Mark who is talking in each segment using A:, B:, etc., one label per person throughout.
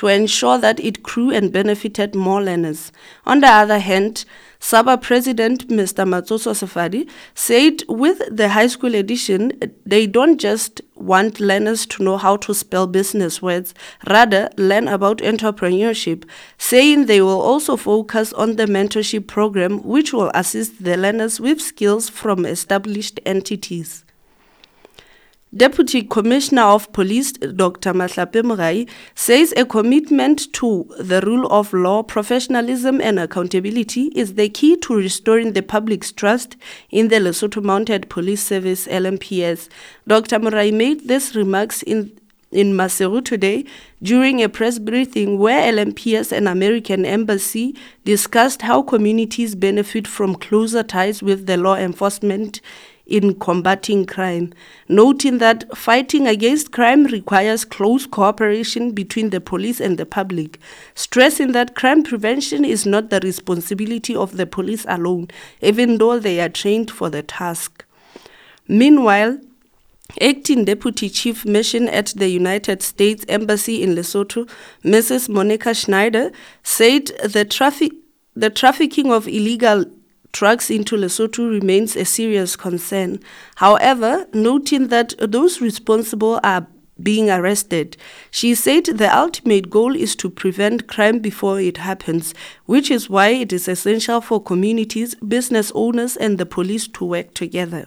A: to ensure that it grew and benefited more learners. On the other hand, SABA President Mr. Matsoso Sefadi said with the high school edition, they don't just want learners to know how to spell business words, rather learn about entrepreneurship, saying they will also focus on the mentorship program, which will assist the learners with skills from established entities. Deputy Commissioner of Police Dr. Mahlape Morai says a commitment to the rule of law, professionalism and accountability is the key to restoring the public's trust in the Lesotho Mounted Police Service LMPS. Dr. Morai made these remarks in Maseru today during a press briefing where LMPS and American Embassy discussed how communities benefit from closer ties with the law enforcement in combating crime, noting that fighting against crime requires close cooperation between the police and the public, stressing that crime prevention is not the responsibility of the police alone, even though they are trained for the task. Meanwhile, Acting Deputy Chief Mission at the United States Embassy in Lesotho, Mrs. Monica Schneider, said the trafficking of illegal drugs into Lesotho remains a serious concern. However, noting that those responsible are being arrested, she said the ultimate goal is to prevent crime before it happens, which is why it is essential for communities, business owners, and the police to work together.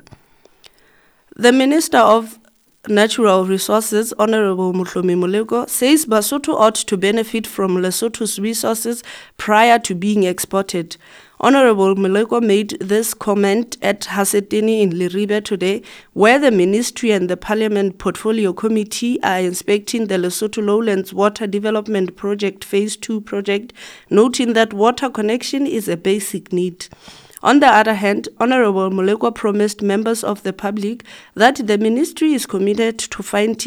A: The Minister of Natural Resources, Honorable Mohlomi Moleko, says Basotho ought to benefit from Lesotho's resources prior to being exported. Honorable Moleko made this comment at Hasetini in Liribe today, where the Ministry and the Parliament Portfolio Committee are inspecting the Lesotho Lowlands Water Development Project Phase 2 project, noting that water connection is a basic need. On the other hand, Honorable Moleko promised members of the public that the ministry is committed to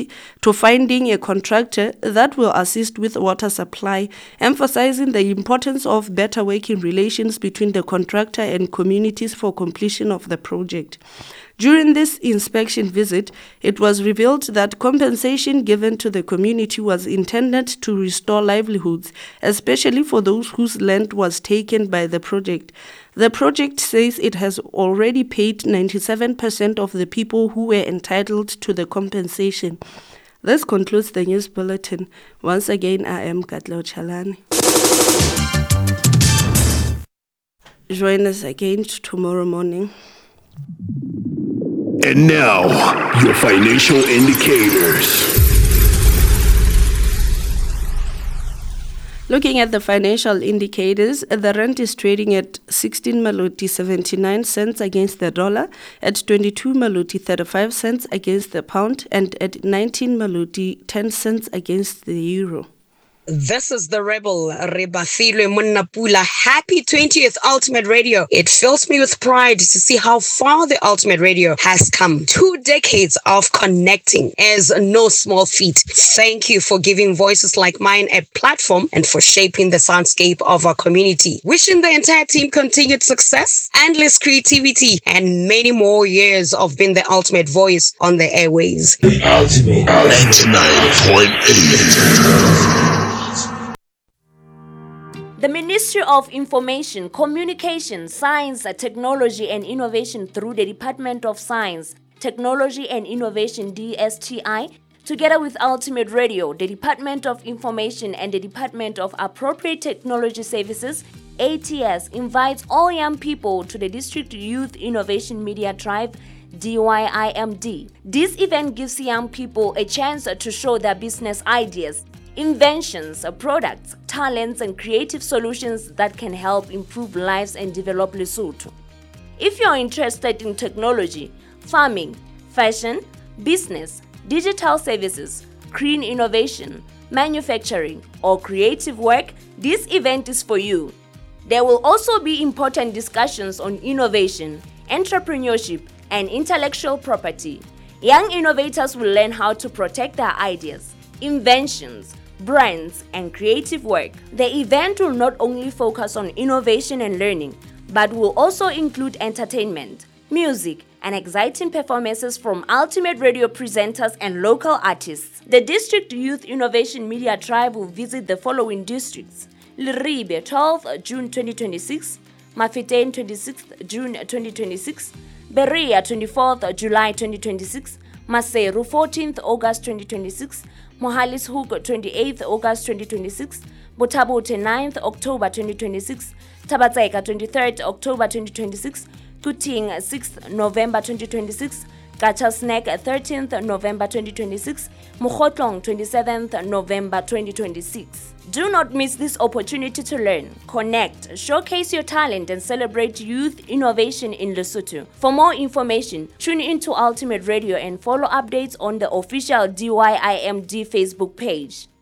A: finding a contractor that will assist with water supply, emphasizing the importance of better working relations between the contractor and communities for completion of the project. During this inspection visit, it was revealed that compensation given to the community was intended to restore livelihoods, especially for those whose land was taken by the project. The project says it has already paid 97% of the people who were entitled to the compensation. This concludes the news bulletin. Once again, I am Katleo Chalani. Join us again tomorrow morning.
B: And now, your financial indicators.
A: Looking at the financial indicators, the rand is trading at 16 Maluti 79 cents against the dollar, at 22 Maluti 35 cents against the pound, and at 19 Maluti 10 cents against the euro.
C: This is the Rebel, Rebafilwe Munnapula. Happy 20th Ultimate Radio. It fills me with pride to see how far the Ultimate Radio has come. 2 decades of connecting is no small feat. Thank you for giving voices like mine a platform and for shaping the soundscape of our community. Wishing the entire team continued success, endless creativity, and many more years of being the ultimate voice on the airways.
B: The Ultimate 99.8.
D: The Ministry of Information, Communication, Science, Technology and Innovation through the Department of Science, Technology and Innovation DSTI, together with Ultimate Radio, the Department of Information and the Department of Appropriate Technology Services, ATS, invites all young people to the District Youth Innovation Media Drive, DYIMD. This event gives young people a chance to show their business ideas, inventions, products, talents, and creative solutions that can help improve lives and develop Lesotho. If you are interested in technology, farming, fashion, business, digital services, green innovation, manufacturing, or creative work, this event is for you. There will also be important discussions on innovation, entrepreneurship, and intellectual property. Young innovators will learn how to protect their ideas, inventions, brands, and creative work. The event will not only focus on innovation and learning, but will also include entertainment, music, and exciting performances from Ultimate Radio presenters and local artists. The District Youth Innovation Media Tribe will visit the following districts: Leribe, 12th June 2026, Mafetain, 26th June 2026, Berea, 24th July 2026, Maseru, 14th August 2026, Mohalishoek, 28th August 2026, Botabote, 9th October 2026, Tabatseka, 23rd October 2026, Kuting, 6th November 2026, Gacha Snack, 13th November 2026, Mukhotlong, 27th November 2026. Do not miss this opportunity to learn, connect, showcase your talent, and celebrate youth innovation in Lesotho. For more information, tune into Ultimate Radio and follow updates on the official DYIMD Facebook page.